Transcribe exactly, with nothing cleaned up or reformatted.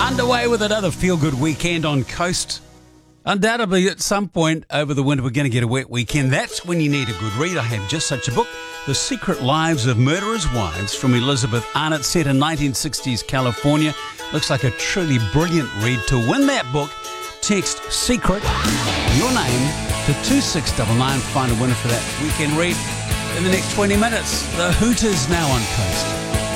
Underway with another feel-good weekend on Coast. Undoubtedly, at some point over the winter, we're going to get a wet weekend. That's when you need a good read. I have just such a book, The Secret Lives of Murderers' Wives, from Elizabeth Arnott, set in nineteen sixties California. Looks like a truly brilliant read. To win that book, text SECRET, your name, to two six nine nine. Find a winner for that weekend read in the next twenty minutes. The Hooters now on Coast.